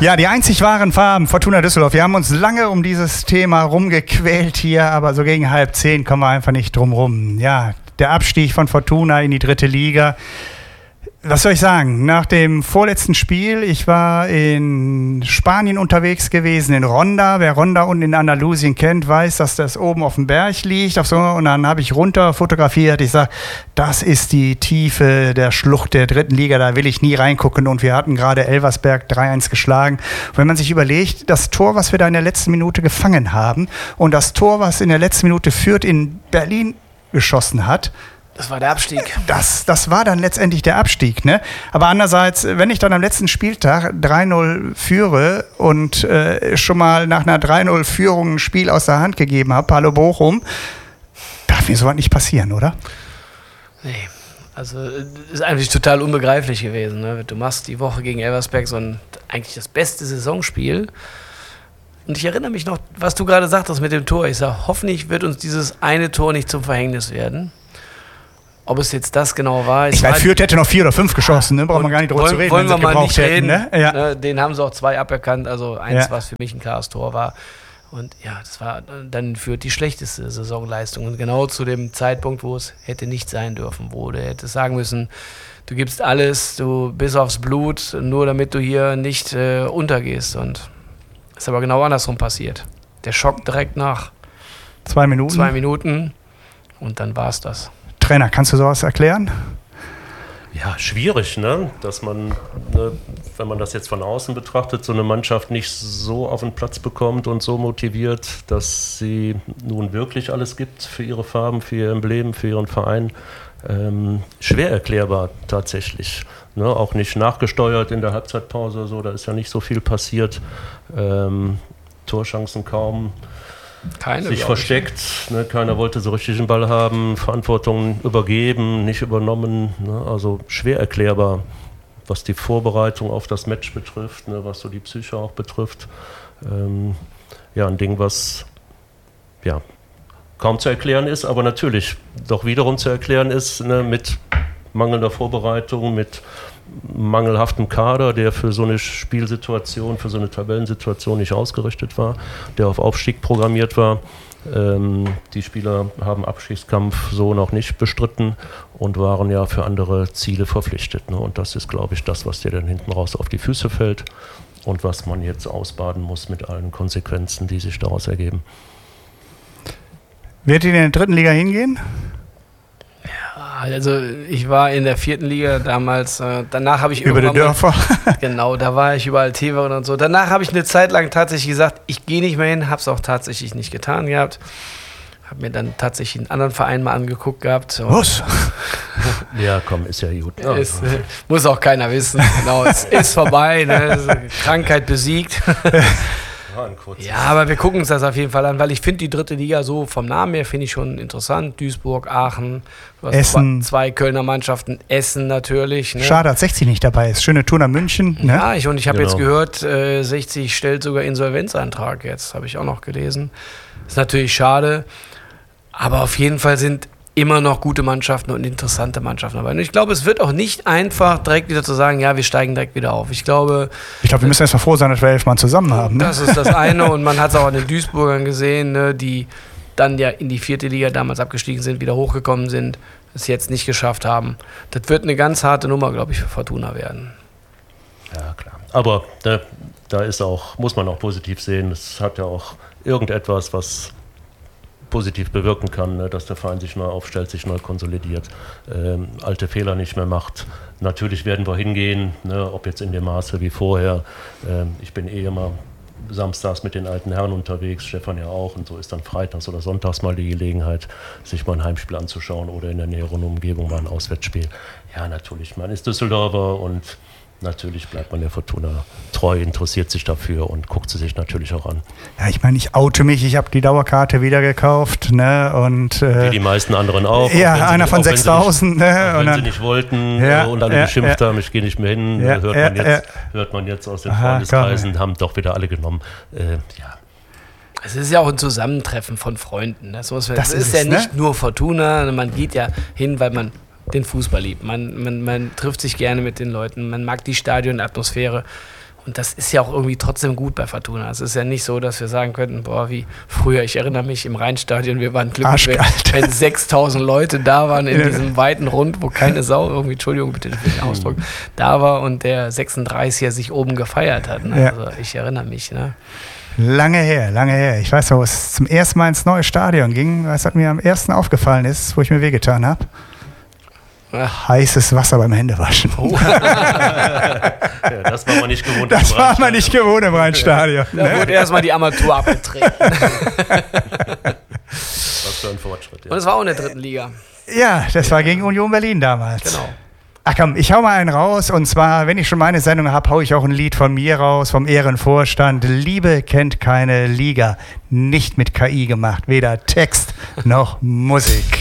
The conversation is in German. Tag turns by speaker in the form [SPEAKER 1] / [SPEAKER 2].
[SPEAKER 1] Ja, die einzig wahren Farben, Fortuna Düsseldorf. Wir haben uns lange um dieses Thema rumgequält hier, aber so gegen 9:30 kommen wir einfach nicht drum rum. Ja, der Abstieg von Fortuna in die 3. Liga. Was soll ich sagen? Nach dem vorletzten Spiel, ich war in Spanien unterwegs gewesen, in Ronda. Wer Ronda unten in Andalusien kennt, weiß, dass das oben auf dem Berg liegt. Und dann habe ich runter fotografiert. Ich sage, das ist die Tiefe der Schlucht der 3. Liga, da will ich nie reingucken. Und wir hatten gerade Elversberg 3-1 geschlagen. Und wenn man sich überlegt, das Tor, was wir da in der letzten Minute gefangen haben und das Tor, was in der letzten Minute Fürth in Berlin geschossen hat,
[SPEAKER 2] das war der Abstieg.
[SPEAKER 1] Das war dann letztendlich der Abstieg, ne? Aber andererseits, wenn ich dann am letzten Spieltag 3-0 führe und schon mal nach einer 3-0-Führung ein Spiel aus der Hand gegeben habe, Hallo Bochum, darf mir sowas nicht passieren, oder?
[SPEAKER 2] Nee, also ist eigentlich total unbegreiflich gewesen, ne? Du machst die Woche gegen Elversberg so eigentlich das beste Saisonspiel. Und ich erinnere mich noch, was du gerade sagtest mit dem Tor. Ich sage, hoffentlich wird uns dieses eine Tor nicht zum Verhängnis werden. Ob es jetzt das genau war.
[SPEAKER 1] Ich meine, Fürth hätte noch 4 oder 5 geschossen, ne? Braucht man gar nicht drüber zu reden.
[SPEAKER 2] Wollen wir mal nicht reden.
[SPEAKER 1] Ne? Ja.
[SPEAKER 2] Den haben sie auch 2 aberkannt, also 1, was für mich ein klares Tor war. Und ja, das war dann Fürth die schlechteste Saisonleistung. Und genau zu dem Zeitpunkt, wo es hätte nicht sein dürfen, wo du hättest sagen müssen, du gibst alles, du bis aufs Blut, nur damit du hier nicht untergehst. Und ist aber genau andersrum passiert. Der Schock direkt nach
[SPEAKER 1] 2 Minuten.
[SPEAKER 2] 2 Minuten und dann war es das.
[SPEAKER 1] Trainer, kannst du sowas erklären?
[SPEAKER 3] Ja, schwierig, ne? Dass man, wenn man das jetzt von außen betrachtet, so eine Mannschaft nicht so auf den Platz bekommt und so motiviert, dass sie nun wirklich alles gibt für ihre Farben, für ihr Emblem, für ihren Verein. Schwer erklärbar tatsächlich. Ne? Auch nicht nachgesteuert in der Halbzeitpause oder so, da ist ja nicht so viel passiert. Torchancen kaum.
[SPEAKER 2] Keine,
[SPEAKER 3] sich versteckt, ne? Keiner wollte so richtig den Ball haben, Verantwortung übergeben, nicht übernommen, ne? Also schwer erklärbar, was die Vorbereitung auf das Match betrifft, ne? Was so die Psyche auch betrifft. Ja, ein Ding, was ja kaum zu erklären ist, aber natürlich doch wiederum zu erklären ist, ne? Mit mangelnder Vorbereitung, mit mangelhaftem Kader, der für so eine Spielsituation, für so eine Tabellensituation nicht ausgerichtet war, der auf Aufstieg programmiert war. Die Spieler haben Abstiegskampf so noch nicht bestritten und waren ja für andere Ziele verpflichtet. Ne? Und das ist, glaube ich, das, was dir dann hinten raus auf die Füße fällt und was man jetzt ausbaden muss mit allen Konsequenzen, die sich daraus ergeben.
[SPEAKER 1] Wird ihr in der 3. Liga hingehen?
[SPEAKER 2] Also ich war in der 4. Liga damals, danach habe ich
[SPEAKER 1] über die Dörfer.
[SPEAKER 2] Genau, da war ich überall Teveren und so. Danach habe ich eine Zeit lang tatsächlich gesagt, ich gehe nicht mehr hin, habe es auch tatsächlich nicht getan gehabt. Habe mir dann tatsächlich einen anderen Verein mal angeguckt gehabt.
[SPEAKER 1] Was?
[SPEAKER 3] Ja, komm, ist ja gut. Ja.
[SPEAKER 2] Muss auch keiner wissen. Genau, es ist vorbei, ne? Krankheit besiegt. Ja, aber wir gucken uns das auf jeden Fall an, weil ich finde die 3. Liga so vom Namen her finde ich schon interessant. Duisburg, Aachen,
[SPEAKER 1] Essen.
[SPEAKER 2] 2 Kölner Mannschaften, Essen natürlich. Ne?
[SPEAKER 1] Schade, dass 60 nicht dabei ist. Schöne Turner München. Ne?
[SPEAKER 2] Ja, ich habe jetzt gehört, 60 stellt sogar Insolvenzantrag jetzt, habe ich auch noch gelesen. Ist natürlich schade, aber auf jeden Fall sind immer noch gute Mannschaften und interessante Mannschaften dabei. Und ich glaube, es wird auch nicht einfach direkt wieder zu sagen, ja, wir steigen direkt wieder auf. Ich glaube,
[SPEAKER 1] wir müssen erst mal froh sein, dass wir 11 Mann zusammen haben. Ne?
[SPEAKER 2] Das ist das eine und man hat es auch an den Duisburgern gesehen, ne, die dann ja in die 4. Liga damals abgestiegen sind, wieder hochgekommen sind, es jetzt nicht geschafft haben. Das wird eine ganz harte Nummer, glaube ich, für Fortuna werden.
[SPEAKER 3] Ja, klar. Aber da ist auch, muss man auch positiv sehen, es hat ja auch irgendetwas, was positiv bewirken kann, ne, dass der Verein sich neu aufstellt, sich neu konsolidiert, alte Fehler nicht mehr macht. Natürlich werden wir hingehen, ne, ob jetzt in dem Maße wie vorher. Ich bin immer samstags mit den alten Herren unterwegs, Stefan ja auch, und so ist dann freitags oder sonntags mal die Gelegenheit, sich mal ein Heimspiel anzuschauen oder in der näheren Umgebung mal ein Auswärtsspiel. Ja, natürlich, man ist Düsseldorfer und natürlich bleibt man der Fortuna treu, interessiert sich dafür und guckt sie sich natürlich auch an.
[SPEAKER 1] Ja, ich meine, ich oute mich, ich habe die Dauerkarte wieder gekauft. Ne, und,
[SPEAKER 3] wie die meisten anderen auch.
[SPEAKER 1] Ja, einer von 6.000.
[SPEAKER 3] Wenn sie nicht wollten und alle geschimpft haben, ich gehe nicht mehr hin, hört man jetzt aus den Freundeskreisen, haben doch wieder alle genommen. Ja.
[SPEAKER 2] Es ist ja auch ein Zusammentreffen von Freunden. Das ist ja nicht nur Fortuna, man geht ja hin, weil man den Fußball liebt. Man trifft sich gerne mit den Leuten, man mag die Stadionatmosphäre Und das ist ja auch irgendwie trotzdem gut bei Fortuna. Es ist ja nicht so, dass wir sagen könnten, boah, wie früher, ich erinnere mich im Rheinstadion, wir waren glücklich, wenn 6.000 Leute da waren in diesem weiten Rund, wo keine Sau irgendwie, Entschuldigung bitte für den Ausdruck, da war und der 36er sich oben gefeiert hat. Ne? Also ich erinnere mich. Ne?
[SPEAKER 1] Lange her. Ich weiß noch, wo es zum ersten Mal ins neue Stadion ging, was mir am ersten aufgefallen ist, wo ich mir wehgetan habe. Heißes Wasser beim Händewaschen.
[SPEAKER 3] Oh. Das war man nicht gewohnt.
[SPEAKER 1] Das war man nicht gewohnt im Rheinstadion.
[SPEAKER 2] Da wurde erstmal die Armatur abgetreten.
[SPEAKER 3] Was für ein Fortschritt. Ja.
[SPEAKER 2] Und es war auch in der 3. Liga.
[SPEAKER 1] Ja, das war gegen Union Berlin damals.
[SPEAKER 2] Genau.
[SPEAKER 1] Ach komm, ich hau mal einen raus. Und zwar, wenn ich schon meine Sendung habe, hau ich auch ein Lied von mir raus, vom Ehrenvorstand. Liebe kennt keine Liga. Nicht mit KI gemacht. Weder Text noch Musik.